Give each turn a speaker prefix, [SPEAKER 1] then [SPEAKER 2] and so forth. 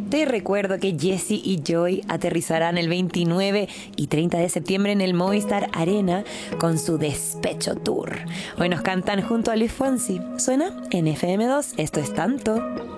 [SPEAKER 1] Te recuerdo que Jessie y Joy aterrizarán el 29 y 30 de septiembre en el Movistar Arena con su Despecho Tour. Hoy nos cantan junto a Luis Fonsi. Suena en FM2, esto es Tanto.